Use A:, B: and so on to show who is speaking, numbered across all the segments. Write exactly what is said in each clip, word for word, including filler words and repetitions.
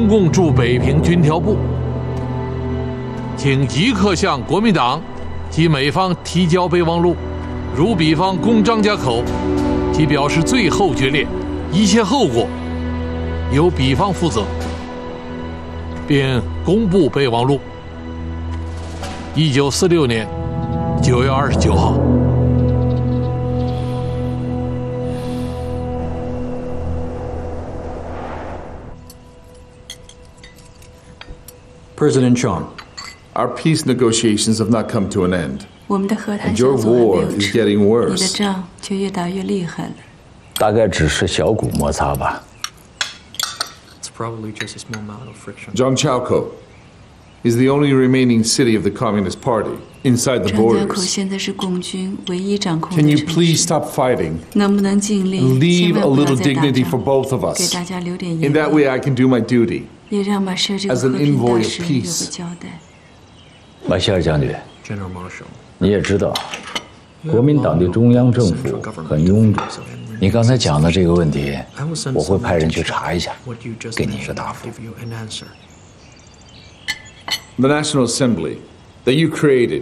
A: 共驻北平军调部，请即刻向国民党及美方提交备忘录，如彼方攻张家口，即表示最后决裂，一切后果由彼方负责，并公布备忘录。一九四六年九月二十九号。
B: President Chong,
C: our peace negotiations have not come to an end.
D: 我们的和谈
C: And
D: 小
C: your
D: 组还没
C: war
D: 有
C: is
D: 止，
C: getting
D: 你的
C: worse.
D: 仗就越打越厉害了。
E: 大概只是小股摩擦吧。
B: it's probably just a small amount of friction.
C: Zhangjiakou is the only remaining city of the Communist Party inside the
D: 张家口
C: borders.
D: 现在是共军唯一掌控
C: Can
D: 的
C: you
D: 城
C: please
D: 市，
C: stop fighting?
D: 能不能尽力
C: Leave
D: 千
C: a
D: 万不要
C: little
D: 再打
C: dignity for
D: 仗，
C: both of
D: 给
C: us.
D: 大家留点
C: In
D: 颜
C: that
D: 面，
C: way, I can do my duty.
D: 也让马涉这个
C: as
D: 和
C: an
D: 平
C: envoy
D: 大
C: of
D: 使有
C: peace
D: 个交代。
E: 马歇尔将军，
B: General Marshall.
E: 你也知道，国民党的中央政府很臃肿。你刚才讲的这个问题，
B: I will send
E: 我会
B: someone
E: 派人
B: to
E: 去
B: check
E: 查一下，
B: what you just
E: 给你一个
B: mentioned
E: 答
B: and
E: 复。
B: give you an answer.
C: The National Assembly that you created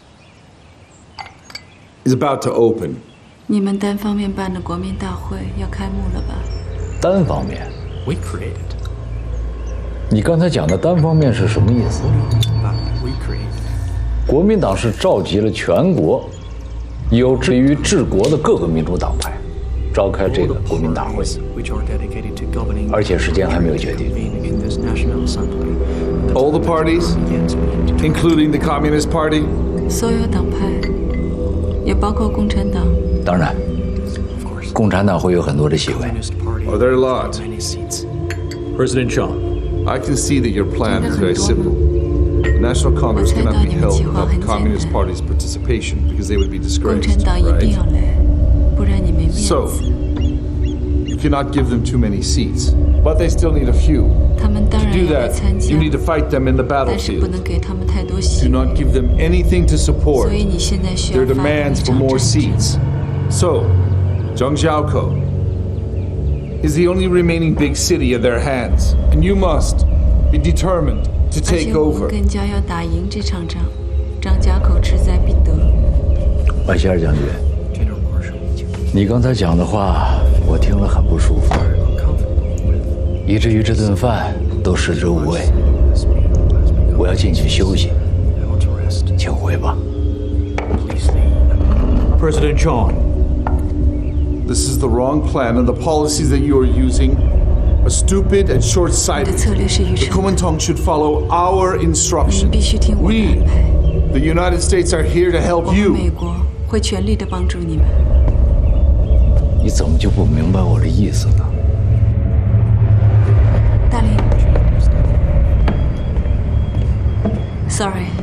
C: is about to open.
D: 你们单方面办的国民大会要开幕了吧？
E: 单方面，
B: We created.
E: 你刚才讲的单方面是什么意思？
B: But we created.
E: 国民党是召集了全国有志于治国的各个民主党派，召开这
B: All
E: 个
B: the
E: 国民大会，
B: parties which are dedicated to governing
E: 而且时间还没有决定。
B: convene in this National Assembly.
C: All the parties,
B: Begins with
C: including the Communist Party?
D: 所有党派，也包括共产党。
E: 当然，
B: of course.
E: 共产党会有很多的席位。
B: Communist Party.
C: Are there a lot?
B: Many seats.
A: President Chong,
C: I can see that your plan is very simple. The National Congress cannot be held without the Communist Party's participation because they would be
D: 共
C: disgraced,
D: 产党一定要
C: right?
D: 来，不然你没面
C: So,
D: 子。
C: you cannot give them too many seats, but they still need a few.
D: 他们当
C: To
D: 然
C: do
D: 要来
C: that,
D: 参加
C: you，need to fight them in the
D: 但是不能
C: battlefield.
D: 给他们太多
C: Do
D: 席位。
C: not give them anything to support
D: 所以你现在需要
C: their
D: 发动一
C: demands for
D: 场
C: more
D: 战争。
C: seats. So, Zhangjiakou is the only remaining big city in their hands, and you must be determined to
D: 而且
C: take
D: 我们
C: over.
D: 更加要打赢这场仗，张家口志在必得。
E: 马歇尔将军，
B: General Marshall.
E: 你刚才讲的话，我听了很不舒服，
B: Uncomfortable with
E: 以至于这顿饭都食之无味。
B: this meal has become.
E: 我要进去休息，
B: I want to rest.
E: 请回吧。
B: Please leave.
A: President Chong,
C: This is the wrong plan, and the policies that you are using are stupid and
D: 你的
C: short-sighted.
D: 策略是愚
C: The
D: 蠢的，
C: Kuomintang should follow our
D: 你
C: instructions.
D: 必须听我的
C: We,
D: 安排。
C: the United States, are here to
D: 我
C: help
D: 们美
C: you.
D: 国会全力的帮助你们。
E: 你怎么就不明白我的意思呢？
D: 大林，sorry。